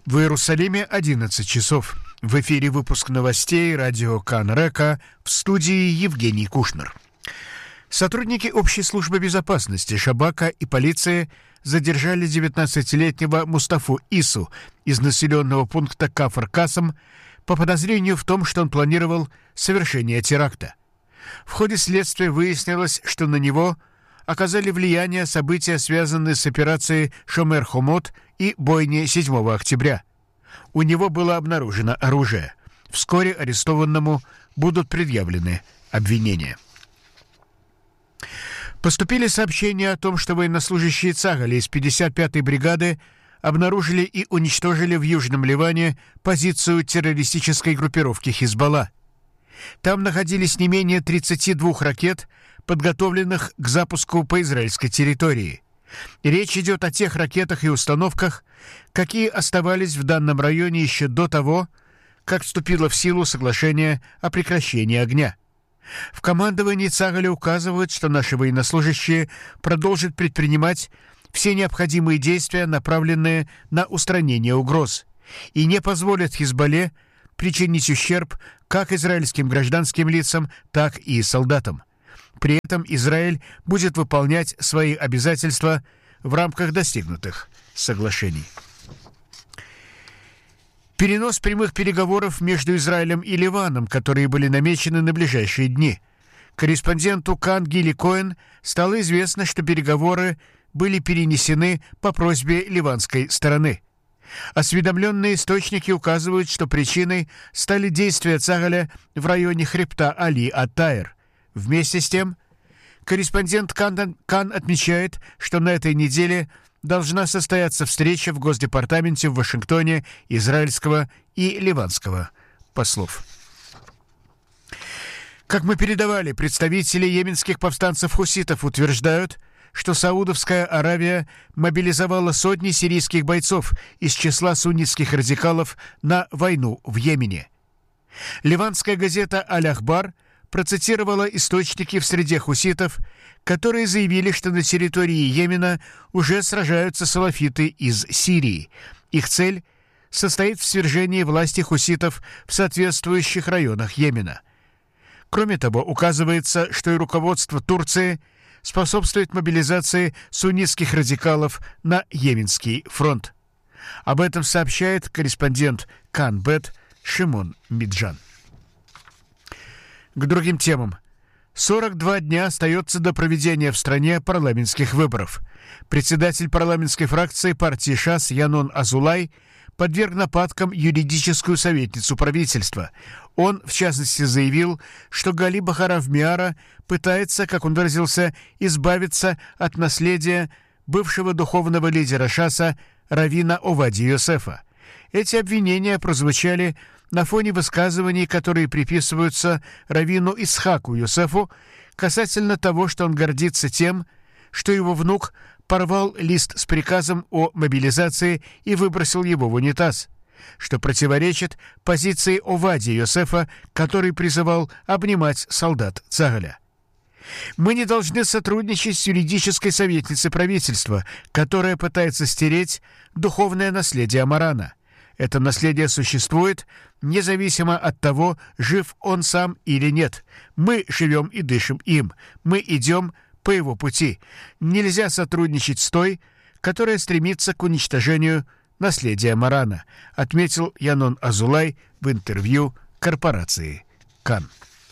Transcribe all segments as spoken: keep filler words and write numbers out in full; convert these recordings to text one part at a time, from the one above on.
В Иерусалиме одиннадцать часов. В эфире выпуск новостей радио Кан Река, в студии Евгений Кушнер. Сотрудники общей службы безопасности Шабака и полиции задержали девятнадцатилетнего Мустафу Ису из населенного пункта Кафр-Касам по подозрению в том, что он планировал совершение теракта. В ходе следствия выяснилось, что на него оказали влияние события, связанные с операцией «Шомер-Хомот» и бойней седьмого октября. У него было обнаружено оружие. Вскоре арестованному будут предъявлены обвинения. Поступили сообщения о том, что военнослужащие Цагаля из пятьдесят пятой бригады обнаружили и уничтожили в Южном Ливане позицию террористической группировки «Хизбалла». Там находились не менее тридцати двух ракет, подготовленных к запуску по израильской территории. Речь идет о тех ракетах и установках, какие оставались в данном районе еще до того, как вступило в силу соглашение о прекращении огня. В командовании Цагаля указывают, что наши военнослужащие продолжат предпринимать все необходимые действия, направленные на устранение угроз, и не позволят Хизбалле причинить ущерб как израильским гражданским лицам, так и солдатам. При этом Израиль будет выполнять свои обязательства в рамках достигнутых соглашений. Перенос прямых переговоров между Израилем и Ливаном, которые были намечены на ближайшие дни. Корреспонденту Кан Гили Коэн стало известно, что переговоры были перенесены по просьбе ливанской стороны. Осведомленные источники указывают, что причиной стали действия Цагаля в районе хребта Али-ат-Таир. Вместе с тем, корреспондент Кан, Кан отмечает, что на этой неделе должна состояться встреча в Госдепартаменте в Вашингтоне израильского и ливанского послов. Как мы передавали, представители йеменских повстанцев-хуситов утверждают, что Саудовская Аравия мобилизовала сотни сирийских бойцов из числа суннитских радикалов на войну в Йемене. Ливанская газета «Аль-Ахбар» процитировала источники в среде хуситов, которые заявили, что на территории Йемена уже сражаются салафиты из Сирии. Их цель состоит в свержении власти хуситов в соответствующих районах Йемена. Кроме того, указывается, что и руководство Турции способствует мобилизации суннитских радикалов на Йеменский фронт. Об этом сообщает корреспондент Кан-Бет Шимон Миджан. К другим темам. сорок два дня остается до проведения в стране парламентских выборов. Председатель парламентской фракции партии ШАС Янон Азулай подверг нападкам юридическую советницу правительства. Он, в частности, заявил, что Гали Бахарав Миара пытается, как он выразился, избавиться от наследия бывшего духовного лидера ШАСа раввина Овади Йосефа. Эти обвинения прозвучали на фоне высказываний, которые приписываются раввину Ицхаку Йосефу касательно того, что он гордится тем, что его внук порвал лист с приказом о мобилизации и выбросил его в унитаз, что противоречит позиции Овади Йосефа, который призывал обнимать солдат Цагаля. Мы не должны сотрудничать с юридической советницей правительства, которая пытается стереть духовное наследие Амарана. Это наследие существует, независимо от того, жив он сам или нет. Мы живем и дышим им. Мы идем по его пути. Нельзя сотрудничать с той, которая стремится к уничтожению наследия Марана, отметил Янон Азулай в интервью корпорации Кан.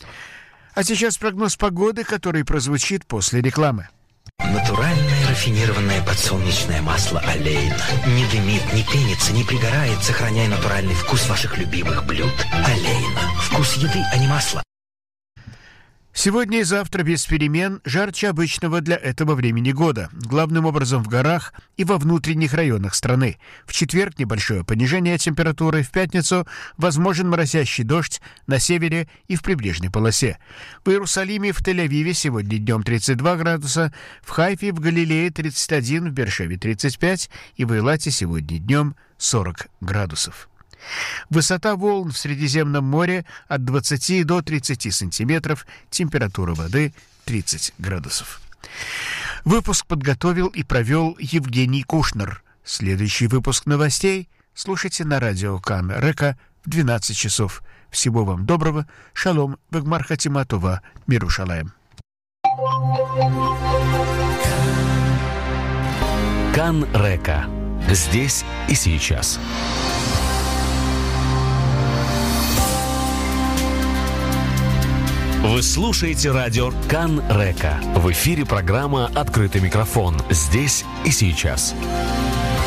А сейчас прогноз погоды, который прозвучит после рекламы. Натуральное рафинированное подсолнечное масло «Олейна». Не дымит, не пенится, не пригорает, сохраняя натуральный вкус ваших любимых блюд. «Олейна». Вкус еды, а не масла. Сегодня и завтра без перемен, жарче обычного для этого времени года, главным образом в горах и во внутренних районах страны. В четверг небольшое понижение температуры, в пятницу возможен моросящий дождь на севере и в прибрежной полосе. В Иерусалиме и в Тель-Авиве сегодня днем тридцать два градуса, в Хайфе и в Галилее тридцать один, в Бершеве тридцать пять и в Эйлате сегодня днем сорок градусов. Высота волн в Средиземном море от двадцати до тридцати сантиметров, температура воды тридцать градусов. Выпуск подготовил и провел Евгений Кушнер. Следующий выпуск новостей слушайте на радио Кан Река в двенадцать часов. Всего вам доброго. Шалом. Бегмар Хатиматова. Миру шалаем. Кан Река. Здесь и сейчас. Вы слушаете радио Кан Река. В эфире программа «Открытый микрофон». Здесь и сейчас.